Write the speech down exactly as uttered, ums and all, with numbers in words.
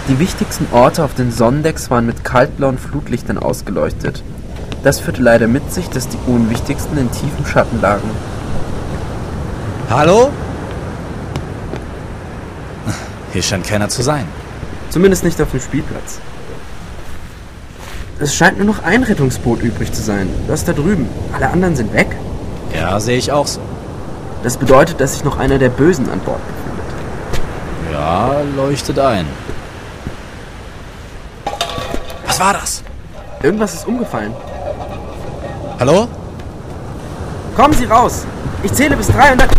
Die wichtigsten Orte auf den Sonnendecks waren mit kaltblauen Flutlichtern ausgeleuchtet. Das führte leider mit sich, dass die unwichtigsten in tiefem Schatten lagen. Hallo? Hier scheint keiner zu sein. Zumindest nicht auf dem Spielplatz. Es scheint nur noch ein Rettungsboot übrig zu sein. Das da drüben. Alle anderen sind weg. Ja, sehe ich auch so. Das bedeutet, dass sich noch einer der Bösen an Bord befindet. Ja, leuchtet ein. Was war das? Irgendwas ist umgefallen. Hallo? Kommen Sie raus! Ich zähle bis drei und dann...